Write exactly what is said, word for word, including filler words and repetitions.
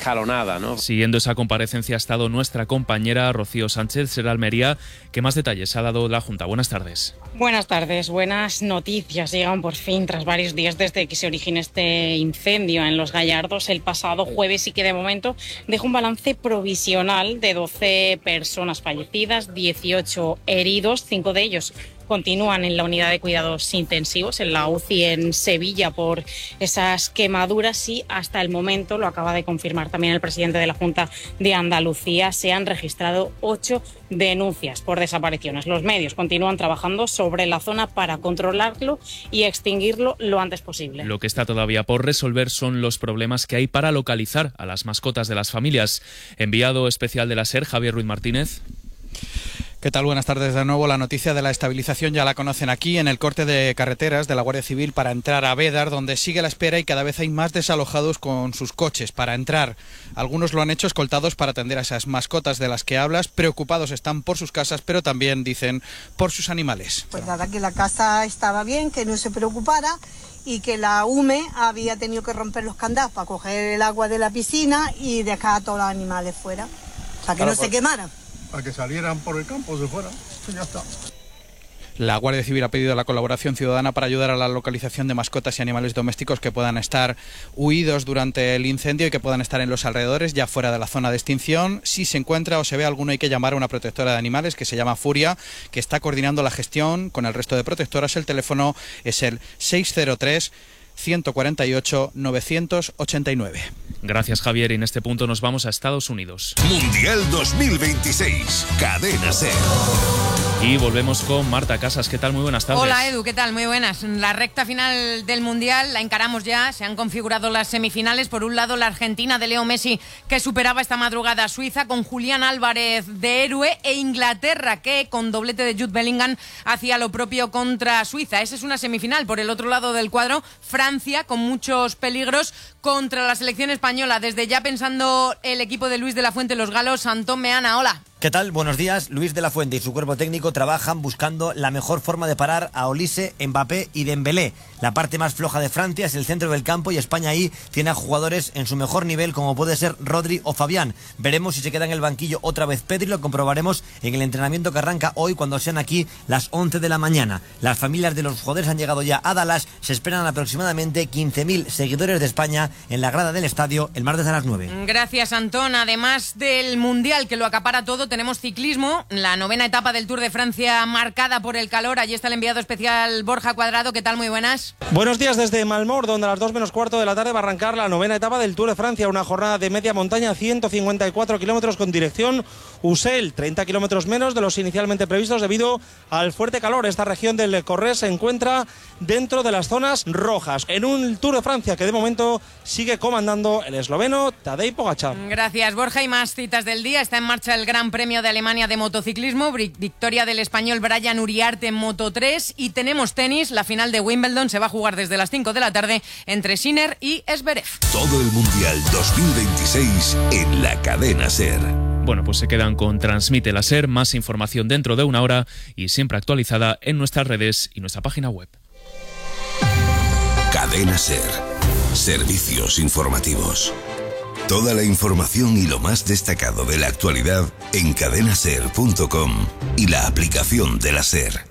escalonada, ¿no? Siguiendo esa comparecencia ha estado nuestra compañera Rocío Sánchez, será Almería. ¿Qué más detalles ha dado la Junta? Buenas tardes. Buenas tardes, buenas noticias llegan por fin tras varios días desde que se origina este incendio en Los Gallardos el pasado jueves y que de momento deja un balance provisional de doce personas fallecidas, dieciocho heridos, cinco de ellos continúan en la unidad de cuidados intensivos, en la U C I en Sevilla, por esas quemaduras y hasta el momento, lo acaba de confirmar también el presidente de la Junta de Andalucía, se han registrado ocho denuncias por desapariciones. Los medios continúan trabajando sobre la zona para controlarlo y extinguirlo lo antes posible. Lo que está todavía por resolver son los problemas que hay para localizar a las mascotas de las familias. Enviado especial de la SER, Javier Ruiz Martínez. ¿Qué tal? Buenas tardes de nuevo. La noticia de la estabilización ya la conocen aquí, en el corte de carreteras de la Guardia Civil para entrar a Bédar, donde sigue la espera y cada vez hay más desalojados con sus coches para entrar. Algunos lo han hecho escoltados para atender a esas mascotas de las que hablas. Preocupados están por sus casas, pero también, dicen, por sus animales. Pues nada, que la casa estaba bien, que no se preocupara y que la U M E había tenido que romper los candados para coger el agua de la piscina y dejar a todos los animales fuera. O sea, que claro, no se quemaran. A que salieran por el campo, se fueran, pues ya está. La Guardia Civil ha pedido la colaboración ciudadana para ayudar a la localización de mascotas y animales domésticos que puedan estar huidos durante el incendio y que puedan estar en los alrededores, ya fuera de la zona de extinción. Si se encuentra o se ve alguno, hay que llamar a una protectora de animales que se llama Furia, que está coordinando la gestión con el resto de protectoras. El teléfono es el seis cero tres, uno cuatro ocho, nueve ocho nueve. Gracias, Javier. Y en este punto nos vamos a Estados Unidos. Mundial dos mil veintiséis, Cadena SER. Y volvemos con Marta Casas. ¿Qué tal? Muy buenas tardes. Hola, Edu. ¿Qué tal? Muy buenas. La recta final del Mundial la encaramos ya. Se han configurado las semifinales. Por un lado, la Argentina de Leo Messi, que superaba esta madrugada a Suiza, con Julián Álvarez de héroe, e Inglaterra, que con doblete de Jude Bellingham hacía lo propio contra Suiza. Esa es una semifinal. Por el otro lado del cuadro, Francia, con muchos peligros contra la selección española. Desde ya pensando el equipo de Luis de la Fuente, los galos. Antón Meana, hola. ¿Qué tal? Buenos días. Luis de la Fuente y su cuerpo técnico trabajan buscando la mejor forma de parar a Olise, Mbappé y Dembélé. La parte más floja de Francia es el centro del campo y España ahí tiene a jugadores en su mejor nivel como puede ser Rodri o Fabián. Veremos si se queda en el banquillo otra vez Pedri, lo comprobaremos en el entrenamiento que arranca hoy cuando sean aquí las once de la mañana. Las familias de los jugadores han llegado ya a Dallas. Se esperan aproximadamente quince mil seguidores de España en la grada del estadio el martes a las nueve. Gracias, Antón. Además del Mundial que lo acapara todo, tenemos ciclismo, la novena etapa del Tour de Francia marcada por el calor. Allí está el enviado especial Borja Cuadrado. ¿Qué tal? Muy buenas. Buenos días desde Malmort, donde a las dos menos cuarto de la tarde va a arrancar la novena etapa del Tour de Francia, una jornada de media montaña, ciento cincuenta y cuatro kilómetros con dirección Ussel, treinta kilómetros menos de los inicialmente previstos debido al fuerte calor. Esta región del Corrés se encuentra dentro de las zonas rojas, en un Tour de Francia que de momento sigue comandando el esloveno Tadej Pogačar. Gracias, Borja. Y más citas del día. Está en marcha el Gran Premio de Alemania de motociclismo, victoria del español Brian Uriarte en Moto tres, y tenemos tenis. La final de Wimbledon se va a jugar desde las cinco de la tarde entre Sinner y Zverev. Todo el Mundial dos mil veintiséis en la Cadena SER. Bueno, pues se quedan con Transmite la SER. Más información dentro de una hora y siempre actualizada en nuestras redes y nuestra página web. Cadena SER. Servicios informativos. Toda la información y lo más destacado de la actualidad en cadena ser punto com y la aplicación de la SER.